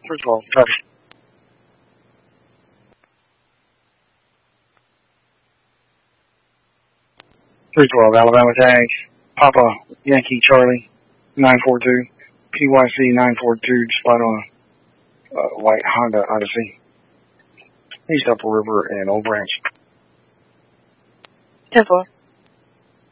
312, copy. 312, Alabama Tag, Papa Yankee Charlie 942, PYC 942, spot on a white Honda Odyssey, East Upper River and Old Branch. 10-4.